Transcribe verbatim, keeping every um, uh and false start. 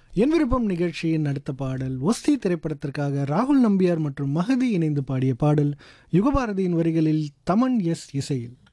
என் விருப்பம் நிகழ்ச்சியின் அடுத்த பாடல் ஒஸ்தி திரைப்படத்திற்காக ராகுல் நம்பியார் மற்றும் மஹதி இணைந்து பாடிய பாடல் யுகபாரதியின் வரிகளில் தமன் எஸ் இசையில்.